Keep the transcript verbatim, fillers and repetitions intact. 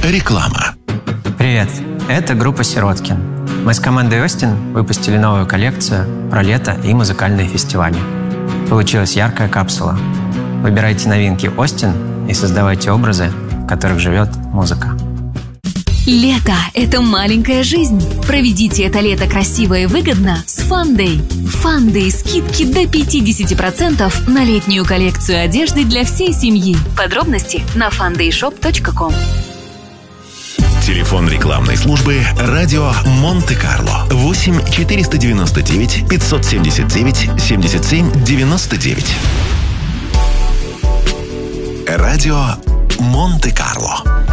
Реклама. Привет, это группа «Сироткин». Мы с командой «Остин» выпустили новую коллекцию про лето и музыкальные фестивали. Получилась яркая капсула. Выбирайте новинки «Остин» и создавайте образы, в которых живет музыка. Лето – это маленькая жизнь. Проведите это лето красиво и выгодно с Фандэй. Фандэй – скидки до пятьдесят процентов на летнюю коллекцию одежды для всей семьи. Подробности на фандэй шоп точка ком. Телефон рекламной службы «Радио Монте-Карло» восемь четыреста девяносто девять пятьсот семьдесят девять семьдесят семь девяносто девять. Радио Монте-Карло.